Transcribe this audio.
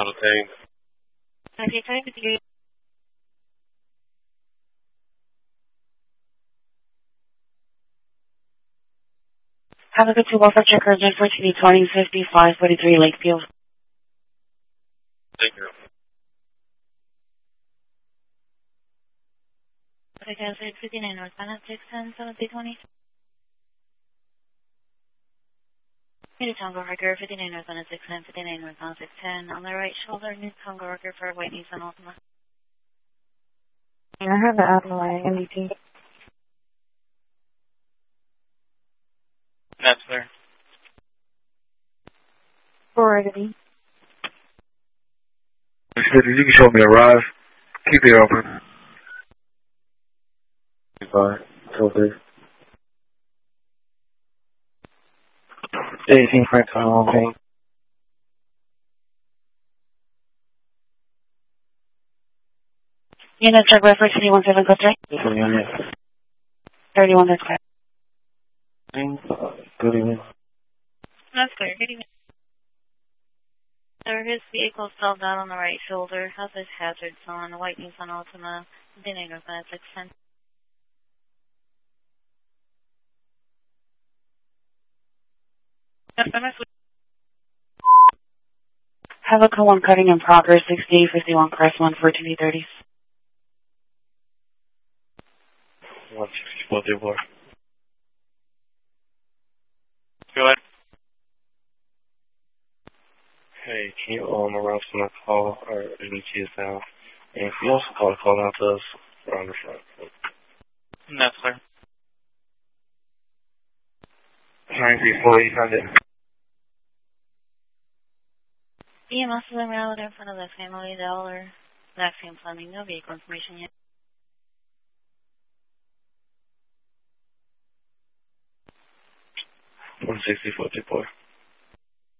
on the thing. Okay, try to figure. Have a good 2 for check urgent for TV 205543 Lakeview. Thank you. Okay, guys, 59 northbound at 610, 7320. New Tonga Record, 59 northbound at 610, 59 northbound 610. On the right shoulder, New Tonga Record for White Nissan Altima. I have the Adelaide NDT. That's there. Alrighty. You can show me a rise. Keep it open. Fine. It's okay. 18 Frank on pain. Unit check reference 317 3. 31, that's correct. Good evening. That's clear, good evening. Sir, his vehicle fell down on the right shoulder, has his hazards on, the White Nissan Altima, 59 northbound at 610. Have a co-1 cutting in progress 6851 Crest 1 for TV30s. 164. Go ahead. Hey, can you around from the call or NDT is down? And if you also call out to us around the front. That's clear. 934 EMS is en route in front of the Family Dollar vaccine planning. No vehicle information yet. 164.